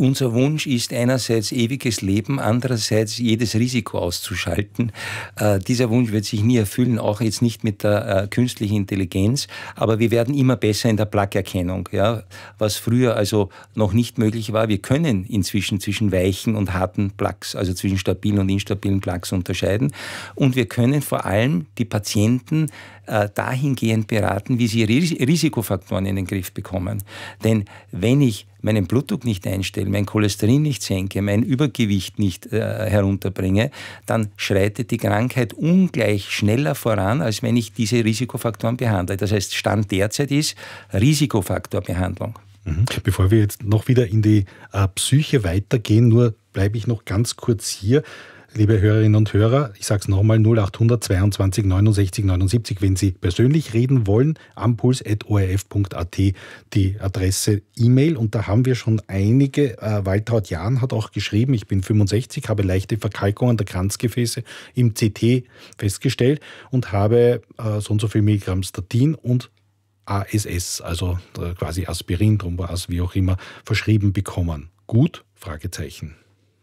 unser Wunsch ist einerseits ewiges Leben, andererseits jedes Risiko auszuschalten. Dieser Wunsch wird sich nie erfüllen, auch jetzt nicht mit der künstlichen Intelligenz, aber wir werden immer besser in der Plaqueerkennung, ja, was früher also noch nicht möglich war. Wir können inzwischen zwischen weichen und harten Plaques, also zwischen stabilen und instabilen Plaques unterscheiden, und wir können vor allem die Patienten dahingehend beraten, wie sie ihre Risikofaktoren in den Griff bekommen. Denn wenn ich meinen Blutdruck nicht einstelle, mein Cholesterin nicht senke, mein Übergewicht nicht herunterbringe, dann schreitet die Krankheit ungleich schneller voran, als wenn ich diese Risikofaktoren behandle. Das heißt, Stand derzeit ist Risikofaktorbehandlung. Bevor wir jetzt noch wieder in die Psyche weitergehen, nur bleibe ich noch ganz kurz hier. Liebe Hörerinnen und Hörer, ich sage es nochmal, 0800 22 69 79, wenn Sie persönlich reden wollen, ampuls.orf.at, die Adresse E-Mail. Und da haben wir schon einige. Waltraud Jahn hat auch geschrieben, ich bin 65, habe leichte Verkalkungen der Kranzgefäße im CT festgestellt und habe so und so viel Milligramm Statin und ASS, also quasi Aspirin, Thromboas, wie auch immer, verschrieben bekommen. Gut? Fragezeichen.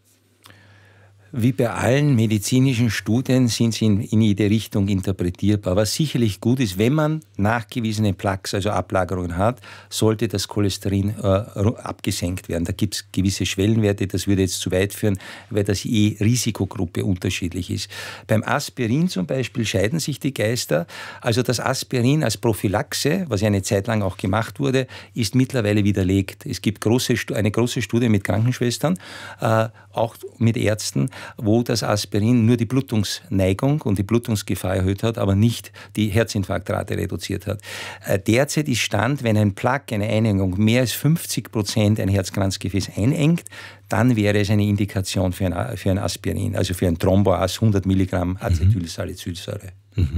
Wie bei allen medizinischen Studien sind sie in jede Richtung interpretierbar. Was sicherlich gut ist, wenn man nachgewiesene Plaques, also Ablagerungen hat, sollte das Cholesterin abgesenkt werden. Da gibt es gewisse Schwellenwerte, das würde jetzt zu weit führen, weil das Risikogruppe unterschiedlich ist. Beim Aspirin zum Beispiel scheiden sich die Geister. Also das Aspirin als Prophylaxe, was ja eine Zeit lang auch gemacht wurde, ist mittlerweile widerlegt. Es gibt eine große Studie mit Krankenschwestern, auch mit Ärzten, wo das Aspirin nur die Blutungsneigung und die Blutungsgefahr erhöht hat, aber nicht die Herzinfarktrate reduziert hat. Derzeit ist Stand, wenn ein Plaque, eine Einengung, mehr als 50% ein Herzkranzgefäß einengt, dann wäre es eine Indikation für ein Aspirin, also für ein Thromboas, 100 Milligramm Acetylsalicylsäure.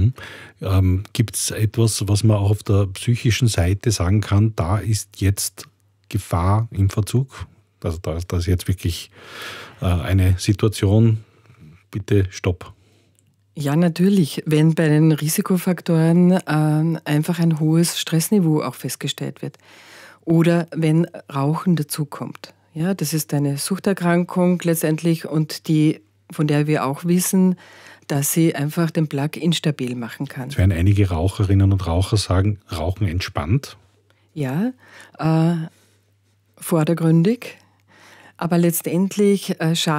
Gibt es etwas, was man auch auf der psychischen Seite sagen kann, da ist jetzt Gefahr im Verzug? Also da ist jetzt wirklich eine Situation, bitte stopp. Ja, natürlich, wenn bei den Risikofaktoren einfach ein hohes Stressniveau auch festgestellt wird. Oder wenn Rauchen dazukommt. Ja, das ist eine Suchterkrankung letztendlich und die, von der wir auch wissen, dass sie einfach den Plaque instabil machen kann. Es werden einige Raucherinnen und Raucher sagen, Rauchen entspannt. Ja, vordergründig. Aber letztendlich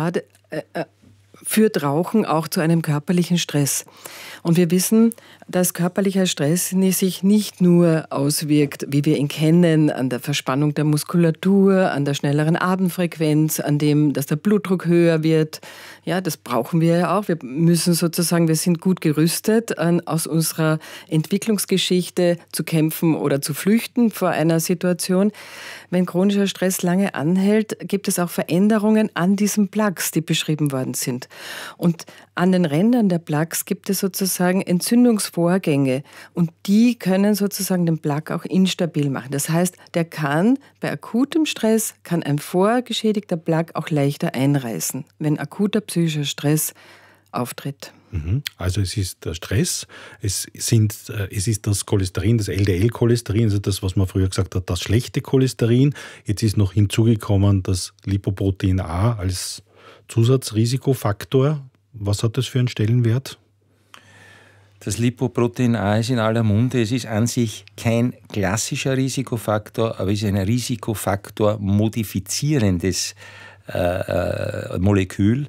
führt Rauchen auch zu einem körperlichen Stress. Und wir wissen, dass körperlicher Stress sich nicht nur auswirkt, wie wir ihn kennen, an der Verspannung der Muskulatur, an der schnelleren Atemfrequenz, an dem, dass der Blutdruck höher wird. Ja, das brauchen wir ja auch. Wir müssen sozusagen, wir sind gut gerüstet, aus unserer Entwicklungsgeschichte zu kämpfen oder zu flüchten vor einer Situation. Wenn chronischer Stress lange anhält, gibt es auch Veränderungen an diesen Plaques, die beschrieben worden sind. Und an den Rändern der Plaques gibt es sozusagen Entzündungsvorgänge und die können sozusagen den Plaque auch instabil machen. Das heißt, der kann bei akutem Stress, kann ein vorgeschädigter Plaque auch leichter einreißen, wenn akuter psychischer Stress auftritt. Also es ist der Stress, es ist das Cholesterin, das LDL-Cholesterin, also das, was man früher gesagt hat, das schlechte Cholesterin. Jetzt ist noch hinzugekommen das Lipoprotein A als Zusatzrisikofaktor. Was hat das für einen Stellenwert? Das Lipoprotein A ist in aller Munde. Es ist an sich kein klassischer Risikofaktor, aber es ist ein Risikofaktor modifizierendes Molekül.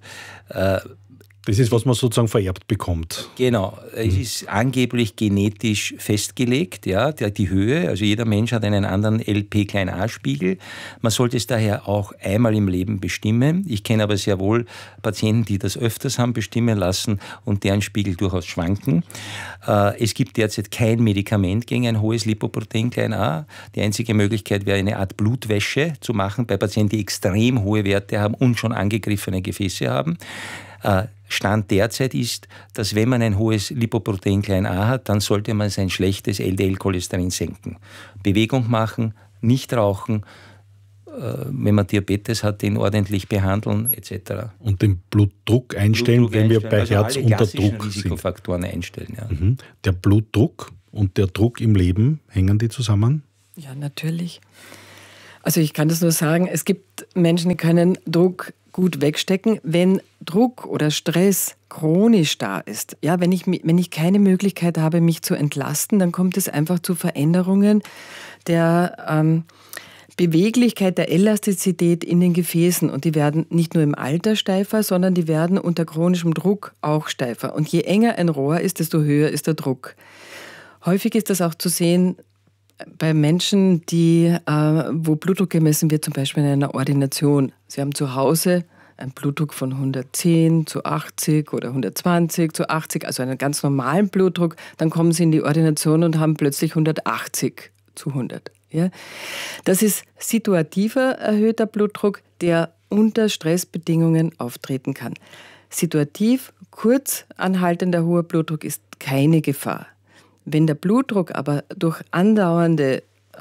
Das ist, was man sozusagen vererbt bekommt. Genau. Es ist angeblich genetisch festgelegt, ja, die Höhe. Also jeder Mensch hat einen anderen LP-Klein-a-Spiegel. Man sollte es daher auch einmal im Leben bestimmen. Ich kenne aber sehr wohl Patienten, die das öfters haben bestimmen lassen und deren Spiegel durchaus schwanken. Es gibt derzeit kein Medikament gegen ein hohes Lipoprotein Klein-a. Die einzige Möglichkeit wäre, eine Art Blutwäsche zu machen bei Patienten, die extrem hohe Werte haben und schon angegriffene Gefäße haben. Stand derzeit ist, dass wenn man ein hohes Lipoprotein Klein-a hat, dann sollte man sein schlechtes LDL-Cholesterin senken. Bewegung machen, nicht rauchen, wenn man Diabetes hat, den ordentlich behandeln etc. Und den Blutdruck einstellen, wenn wir bei Herzunter Druck Risikofaktoren einstellen. Ja. Der Blutdruck und der Druck im Leben, hängen die zusammen? Ja, natürlich. Also ich kann das nur sagen, es gibt Menschen können Druck gut wegstecken, wenn Druck oder Stress chronisch da ist. Ja, wenn ich keine Möglichkeit habe, mich zu entlasten, dann kommt es einfach zu Veränderungen der Beweglichkeit, der Elastizität in den Gefäßen. Und die werden nicht nur im Alter steifer, sondern die werden unter chronischem Druck auch steifer. Und je enger ein Rohr ist, desto höher ist der Druck. Häufig ist das auch zu sehen bei Menschen, wo Blutdruck gemessen wird, zum Beispiel in einer Ordination. Sie haben zu Hause einen Blutdruck von 110 zu 80 oder 120 zu 80, also einen ganz normalen Blutdruck. Dann kommen Sie in die Ordination und haben plötzlich 180 zu 100. Ja? Das ist situativer erhöhter Blutdruck, der unter Stressbedingungen auftreten kann. Situativ kurz anhaltender hoher Blutdruck ist keine Gefahr. Wenn der Blutdruck aber durch andauernde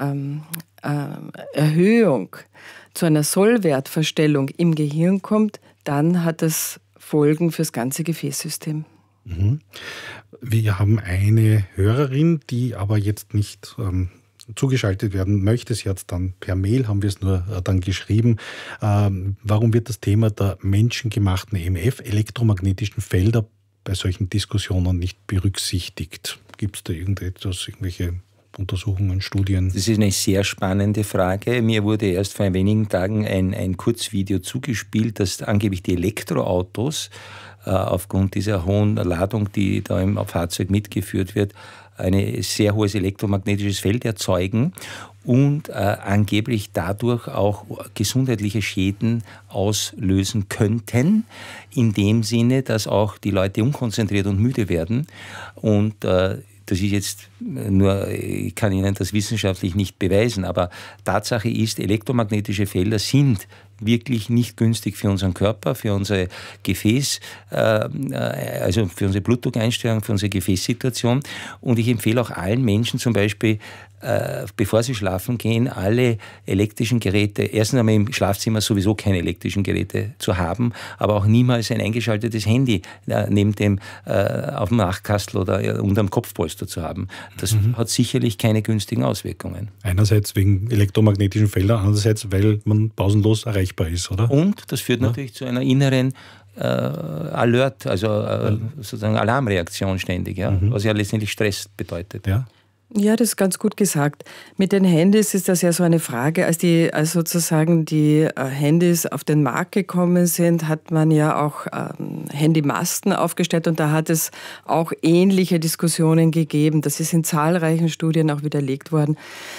Erhöhung zu einer Sollwertverstellung im Gehirn kommt, dann hat das Folgen fürs ganze Gefäßsystem. Wir haben eine Hörerin, die aber jetzt nicht zugeschaltet werden möchte. Sie hat es dann per Mail, haben wir es nur dann geschrieben. Warum wird das Thema der menschengemachten EMF, elektromagnetischen Felder, bei solchen Diskussionen nicht berücksichtigt? Gibt es da irgendwelche Untersuchungen, Studien? Das ist eine sehr spannende Frage. Mir wurde erst vor wenigen Tagen ein Kurzvideo zugespielt, dass angeblich die Elektroautos aufgrund dieser hohen Ladung, die da im Fahrzeug mitgeführt wird, ein sehr hohes elektromagnetisches Feld erzeugen und angeblich dadurch auch gesundheitliche Schäden auslösen könnten, in dem Sinne, dass auch die Leute unkonzentriert und müde werden. Und das ist jetzt nur, ich kann Ihnen das wissenschaftlich nicht beweisen, aber Tatsache ist, elektromagnetische Felder sind wirklich nicht günstig für unseren Körper, für unser Gefäß, also für unsere Blutdruckeinstellung, für unsere Gefäßsituation. Und ich empfehle auch allen Menschen zum Beispiel, bevor sie schlafen gehen, alle elektrischen Geräte, erstens einmal im Schlafzimmer sowieso keine elektrischen Geräte zu haben, aber auch niemals ein eingeschaltetes Handy neben dem auf dem Nachtkastel oder unterm Kopfpolster zu haben. Das hat sicherlich keine günstigen Auswirkungen. Einerseits wegen elektromagnetischen Feldern, andererseits, weil man pausenlos erreichbar ist, oder? Und das führt natürlich zu einer inneren Alert, also sozusagen Alarmreaktion ständig, ja, was ja letztendlich Stress bedeutet. Ja, das ist ganz gut gesagt. Mit den Handys ist das ja so eine Frage. Als sozusagen die Handys auf den Markt gekommen sind, hat man ja auch Handymasten aufgestellt und da hat es auch ähnliche Diskussionen gegeben. Das ist in zahlreichen Studien auch widerlegt worden.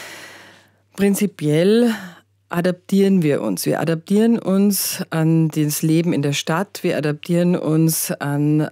Prinzipiell adaptieren wir uns. Wir adaptieren uns an das Leben in der Stadt, wir adaptieren uns an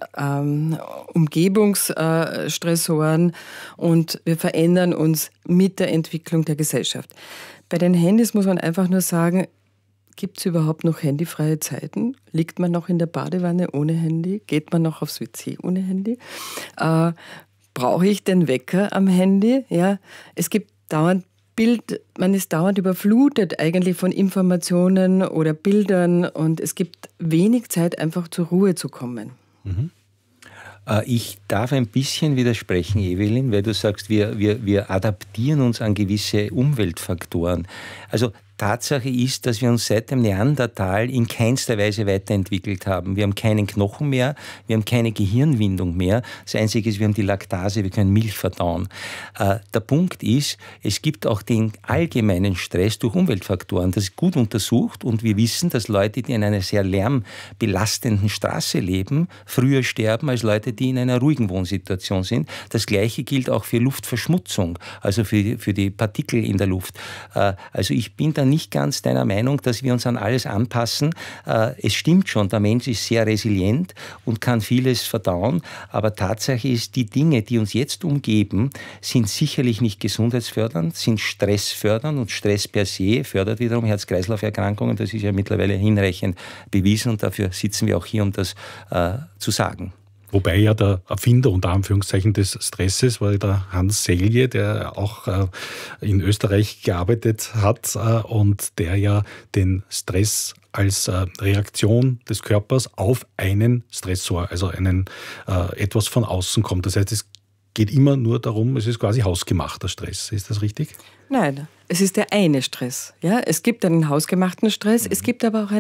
Umgebungsstressoren und wir verändern uns mit der Entwicklung der Gesellschaft. Bei den Handys muss man einfach nur sagen, gibt es überhaupt noch handyfreie Zeiten? Liegt man noch in der Badewanne ohne Handy? Geht man noch aufs WC ohne Handy? Brauche ich den Wecker am Handy? Ja, es gibt dauernd man ist dauernd überflutet eigentlich von Informationen oder Bildern und es gibt wenig Zeit, einfach zur Ruhe zu kommen. Ich darf ein bisschen widersprechen, Evelyn, weil du sagst, wir adaptieren uns an gewisse Umweltfaktoren. Also Tatsache ist, dass wir uns seit dem Neandertal in keinster Weise weiterentwickelt haben. Wir haben keinen Knochen mehr, wir haben keine Gehirnwindung mehr. Das Einzige ist, wir haben die Laktase, wir können Milch verdauen. Der Punkt ist, es gibt auch den allgemeinen Stress durch Umweltfaktoren. Das ist gut untersucht und wir wissen, dass Leute, die in einer sehr lärmbelastenden Straße leben, früher sterben als Leute, die in einer ruhigen Wohnsituation sind. Das Gleiche gilt auch für Luftverschmutzung, also für die Partikel in der Luft. Also ich bin da nicht ganz deiner Meinung, dass wir uns an alles anpassen. Es stimmt schon, der Mensch ist sehr resilient und kann vieles verdauen, aber Tatsache ist, die Dinge, die uns jetzt umgeben, sind sicherlich nicht gesundheitsfördernd, sind stressfördernd und Stress per se fördert wiederum Herz-Kreislauf-Erkrankungen. Das ist ja mittlerweile hinreichend bewiesen und dafür sitzen wir auch hier, um das zu sagen. Wobei ja der Erfinder unter Anführungszeichen des Stresses war der Hans Selye, der auch in Österreich gearbeitet hat und der ja den Stress als Reaktion des Körpers auf einen Stressor, also etwas von außen kommt. Das heißt, es geht immer nur darum, es ist quasi hausgemachter Stress. Ist das richtig? Nein, es ist der eine Stress. Ja? Es gibt einen hausgemachten Stress, es gibt aber auch